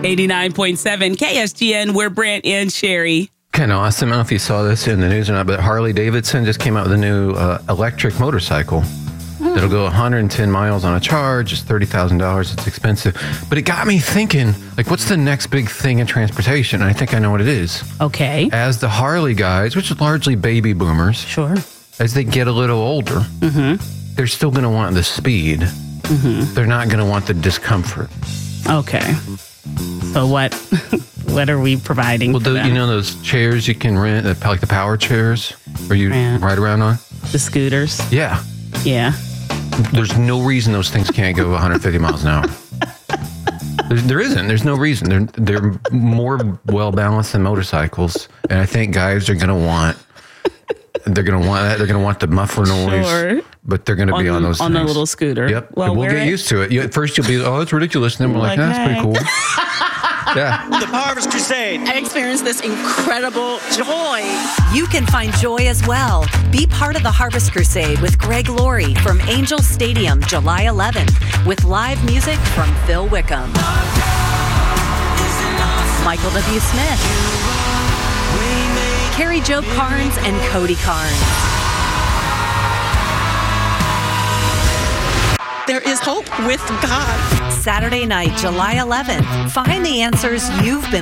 89.7 KSGN, we're Brant and Sherry. Kind of awesome. I don't know if you saw this in the news or not, but Harley Davidson just came out with a new electric motorcycle. It'll go 110 miles on a charge. It's $30,000. It's expensive. But it got me thinking, like, what's the next big thing in transportation? And I think I know what it is. Okay. As the Harley guys, which is largely baby boomers, Sure. as they get a little older, they're still going to want the speed. They're not going to want the discomfort. Okay. So what are we providing for them? You know those chairs you can rent, like the power chairs where you ride around on? The scooters? Yeah. Yeah. There's no reason those things can't go 150 miles an hour. There isn't. There's no reason. They're more well-balanced than motorcycles. And I think guys are going to want... They're going to want that. They're going to want the muffler noise. Sure. But they're going to be on those on things. the little scooter. Yep. Well, we'll get used to it. At first you'll be, oh, it's ridiculous. And then we're like, that's pretty cool. Yeah. The Harvest Crusade. I experienced this incredible joy. You can find joy as well. Be part of the Harvest Crusade with Greg Laurie from Angel Stadium, July 11th, with live music from Phil Wickham, Michael W. Smith, Carrie Jo Carnes, and Cody Carnes. There is hope with God. Saturday night, July 11th. Find the answers you've been